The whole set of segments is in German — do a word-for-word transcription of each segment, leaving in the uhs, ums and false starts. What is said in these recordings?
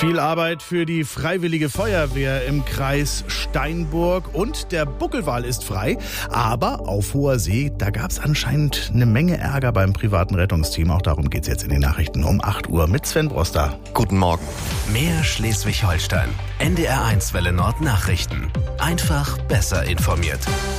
Viel Arbeit für die Freiwillige Feuerwehr im Kreis Steinburg und der Buckelwal ist frei. Aber auf hoher See, da gab es anscheinend eine Menge Ärger beim privaten Rettungsteam. Auch darum geht es jetzt in den Nachrichten um acht Uhr mit Sven Broster. Guten Morgen. Mehr Schleswig-Holstein. N D R eins Welle Nord Nachrichten. Einfach besser informiert.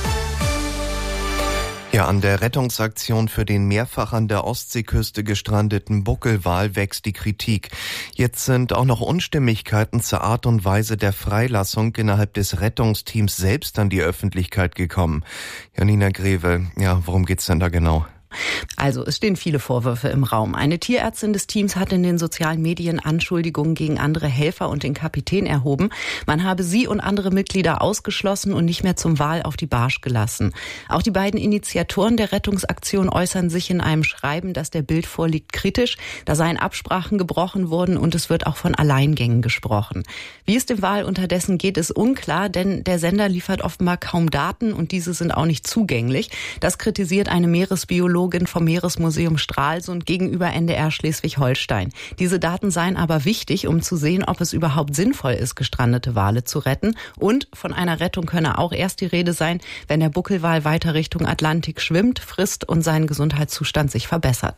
Ja, an der Rettungsaktion für den mehrfach an der Ostseeküste gestrandeten Buckelwal wächst die Kritik. Jetzt sind auch noch Unstimmigkeiten zur Art und Weise der Freilassung innerhalb des Rettungsteams selbst an die Öffentlichkeit gekommen. Janina Greve, ja, worum geht's denn da genau? Also, es stehen viele Vorwürfe im Raum. Eine Tierärztin des Teams hat in den sozialen Medien Anschuldigungen gegen andere Helfer und den Kapitän erhoben. Man habe sie und andere Mitglieder ausgeschlossen und nicht mehr zum Wal auf die Barsch gelassen. Auch die beiden Initiatoren der Rettungsaktion äußern sich in einem Schreiben, das der Bild vorliegt, kritisch. Da seien Absprachen gebrochen worden und es wird auch von Alleingängen gesprochen. Wie es dem Wal unterdessen geht, ist unklar, denn der Sender liefert offenbar kaum Daten und diese sind auch nicht zugänglich. Das kritisiert eine Meeresbiologin vom Meeresmuseum Stralsund gegenüber N D R Schleswig-Holstein. Diese Daten seien aber wichtig, um zu sehen, ob es überhaupt sinnvoll ist, gestrandete Wale zu retten. Und von einer Rettung könne auch erst die Rede sein, wenn der Buckelwal weiter Richtung Atlantik schwimmt, frisst und sein Gesundheitszustand sich verbessert.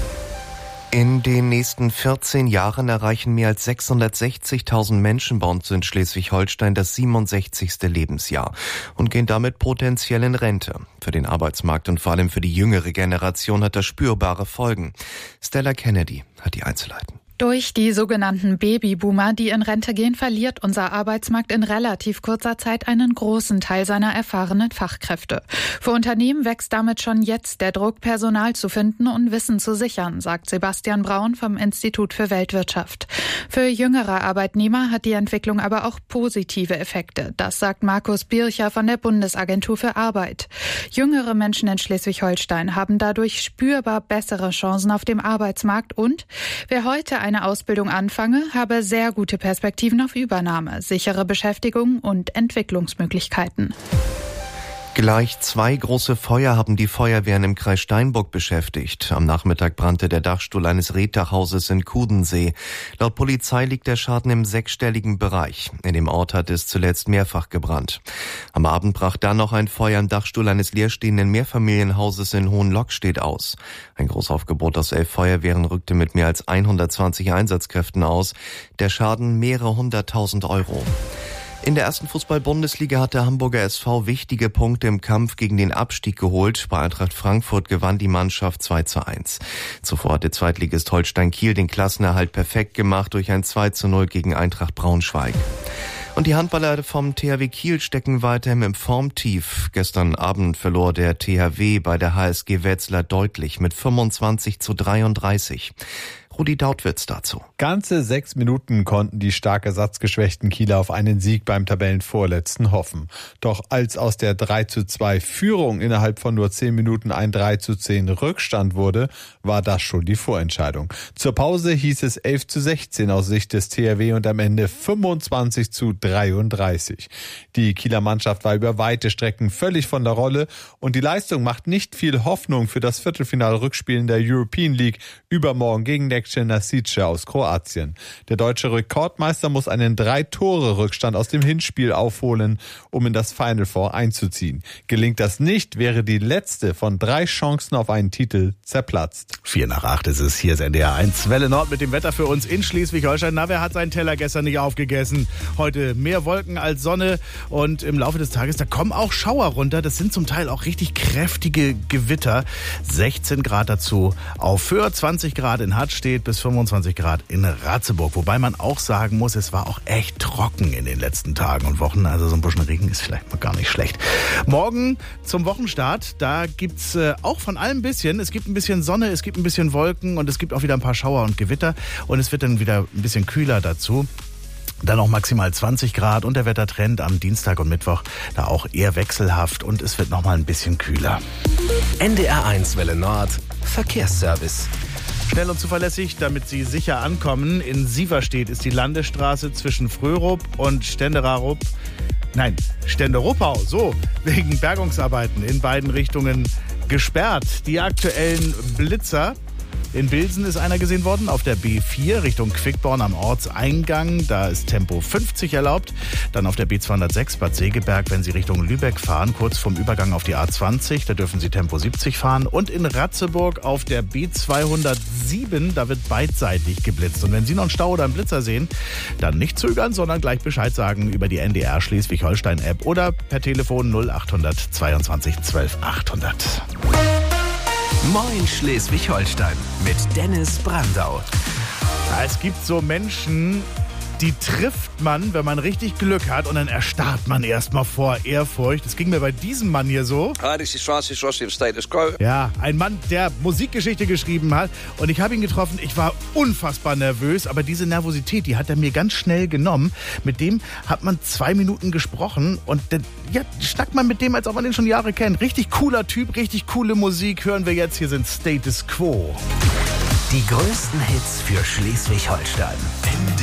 In den nächsten vierzehn Jahren erreichen mehr als sechshundertsechzigtausend Menschen bei uns in Schleswig-Holstein das siebenundsechzigste Lebensjahr und gehen damit potenziell in Rente. Für den Arbeitsmarkt und vor allem für die jüngere Generation hat das spürbare Folgen. Stella Kennedy hat die Einzelheiten. Durch die sogenannten Babyboomer, die in Rente gehen, verliert unser Arbeitsmarkt in relativ kurzer Zeit einen großen Teil seiner erfahrenen Fachkräfte. Für Unternehmen wächst damit schon jetzt der Druck, Personal zu finden und Wissen zu sichern, sagt Sebastian Braun vom Institut für Weltwirtschaft. Für jüngere Arbeitnehmer hat die Entwicklung aber auch positive Effekte. Das sagt Markus Bircher von der Bundesagentur für Arbeit. Jüngere Menschen in Schleswig-Holstein haben dadurch spürbar bessere Chancen auf dem Arbeitsmarkt und wer heute eine Ausbildung anfange, habe sehr gute Perspektiven auf Übernahme, sichere Beschäftigung und Entwicklungsmöglichkeiten. Gleich zwei große Feuer haben die Feuerwehren im Kreis Steinburg beschäftigt. Am Nachmittag brannte der Dachstuhl eines Reddachhauses in Kudensee. Laut Polizei liegt der Schaden im sechsstelligen Bereich. In dem Ort hat es zuletzt mehrfach gebrannt. Am Abend brach dann noch ein Feuer im Dachstuhl eines leerstehenden Mehrfamilienhauses in Hohenlockstedt aus. Ein Großaufgebot aus elf Feuerwehren rückte mit mehr als hundertzwanzig Einsatzkräften aus. Der Schaden mehrere hunderttausend Euro. In der ersten Fußball-Bundesliga hat der Hamburger S V wichtige Punkte im Kampf gegen den Abstieg geholt. Bei Eintracht Frankfurt gewann die Mannschaft zwei zu eins. Zuvor hatte Zweitligist Holstein Kiel den Klassenerhalt perfekt gemacht durch ein zwei zu null gegen Eintracht Braunschweig. Und die Handballer vom T H W Kiel stecken weiterhin im Formtief. Gestern Abend verlor der T H W bei der H S G Wetzlar deutlich mit fünfundzwanzig zu dreiunddreißig. Rudi Dautwitz dazu. Ganze sechs Minuten konnten die stark ersatzgeschwächten Kieler auf einen Sieg beim Tabellenvorletzten hoffen. Doch als aus der drei zu zwei Führung innerhalb von nur zehn Minuten ein drei zu zehn Rückstand wurde, war das schon die Vorentscheidung. Zur Pause hieß es elf zu sechzehn aus Sicht des T H W und am Ende fünfundzwanzig zu dreiunddreißig. Die Kieler Mannschaft war über weite Strecken völlig von der Rolle und die Leistung macht nicht viel Hoffnung für das Viertelfinal-Rückspiel in der European League übermorgen gegen Nek Nasice aus Kroatien. Der deutsche Rekordmeister muss einen Drei-Tore-Rückstand aus dem Hinspiel aufholen, um in das Final Four einzuziehen. Gelingt das nicht, wäre die letzte von drei Chancen auf einen Titel zerplatzt. Vier nach acht ist es. Hier ist N D R eins Welle Nord mit dem Wetter für uns in Schleswig-Holstein. Na, wer hat seinen Teller gestern nicht aufgegessen? Heute mehr Wolken als Sonne und im Laufe des Tages, da kommen auch Schauer runter. Das sind zum Teil auch richtig kräftige Gewitter. sechzehn Grad dazu auf Föhr, zwanzig Grad in Hadstedt bis fünfundzwanzig Grad in Ratzeburg. Wobei man auch sagen muss, es war auch echt trocken in den letzten Tagen und Wochen. Also so ein bisschen Regen ist vielleicht mal gar nicht schlecht. Morgen zum Wochenstart, da gibt's äh, auch von allem ein bisschen. Es gibt ein bisschen Sonne, es gibt ein bisschen Wolken und es gibt auch wieder ein paar Schauer und Gewitter. Und es wird dann wieder ein bisschen kühler dazu. Dann auch maximal zwanzig Grad und der Wettertrend am Dienstag und Mittwoch da auch eher wechselhaft und es wird noch mal ein bisschen kühler. N D R eins Welle Nord Verkehrsservice. Schnell und zuverlässig, damit Sie sicher ankommen. In Sieverstedt ist die Landesstraße zwischen Fröhrup und Stenderarup, nein, Stenderuppau, so, wegen Bergungsarbeiten in beiden Richtungen gesperrt. Die aktuellen Blitzer In Bilsen ist einer gesehen worden auf der B vier Richtung Quickborn am Ortseingang. Da ist Tempo fünfzig erlaubt. Dann auf der B zweihundertsechs Bad Segeberg, wenn Sie Richtung Lübeck fahren, kurz vorm Übergang auf die A zwanzig. Da dürfen Sie Tempo siebzig fahren. Und in Ratzeburg auf der B zweihundertsieben, da wird beidseitig geblitzt. Und wenn Sie noch einen Stau oder einen Blitzer sehen, dann nicht zögern, sondern gleich Bescheid sagen über die N D R Schleswig-Holstein-App oder per Telefon null achthundert zweiundzwanzig zwölf achthundert. Moin Schleswig-Holstein mit Dennis Brandau. Ja, es gibt so Menschen, die trifft man, wenn man richtig Glück hat, und dann erstarrt man erstmal vor Ehrfurcht. Das ging mir bei diesem Mann hier so. Hi, this is Francis Rossi of Status Quo. Ja, ein Mann, der Musikgeschichte geschrieben hat, und ich habe ihn getroffen. Ich war unfassbar nervös, aber diese Nervosität, die hat er mir ganz schnell genommen. Mit dem hat man zwei Minuten gesprochen und dann, ja, schnackt man mit dem, als ob man den schon Jahre kennt. Richtig cooler Typ, richtig coole Musik. Hören wir jetzt, hier sind Status Quo. Die größten Hits für Schleswig-Holstein.